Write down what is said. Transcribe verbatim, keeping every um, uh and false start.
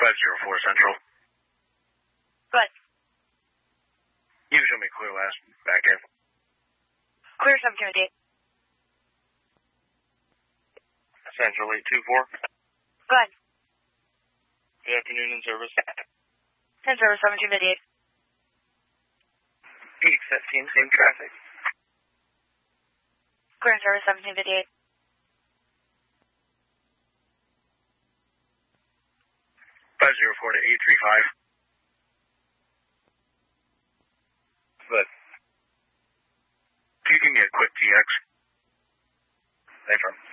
five zero four Central. Good. You show me clear last back in. Clear seventeen eight. Central eight two four. Good. Good afternoon in service. ten service seventeen fifty-eight. eight fifteen, same traffic. Clear in service seventeen fifty-eight. five zero four to eight three five. But, can you give me a quick G X? Thanks,